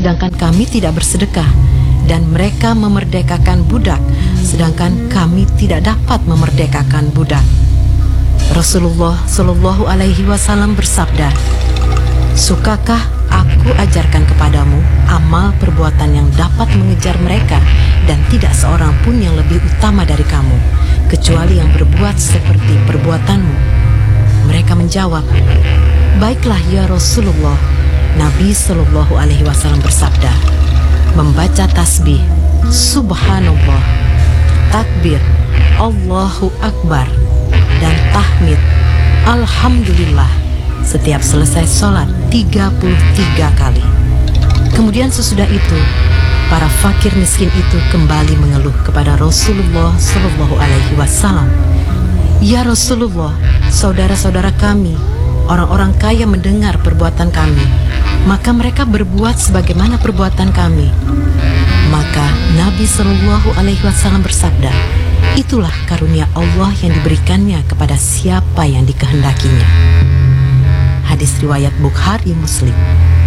sedangkan kami tidak bersedekah, dan mereka memerdekakan budak, sedangkan kami tidak dapat memerdekakan budak. Rasulullah Shallallahu Alaihi Wasallam bersabda, "Sukakah aku ajarkan kepadamu amal perbuatan yang dapat mengejar mereka, dan tidak seorang pun yang lebih utama dari kamu, kecuali yang berbuat seperti perbuatanmu?" Mereka menjawab, "Baiklah ya Rasulullah." Nabi Shallallahu Alaihi Wasallam bersabda, membaca tasbih, Subhanallah, takbir, Allahu Akbar, dan tahmid, Alhamdulillah, setiap selesai sholat 33 kali. Kemudian sesudah itu, para fakir miskin itu kembali mengeluh kepada Rasulullah Shallallahu Alaihi Wasallam, "Ya Rasulullah, saudara-saudara kami, orang-orang kaya mendengar perbuatan kami, maka mereka berbuat sebagaimana perbuatan kami." Maka Nabi Shallallahu Alaihi Wasallam bersabda, "Itulah karunia Allah yang diberikannya kepada siapa yang dikehendakinya." Hadis riwayat Bukhari Muslim.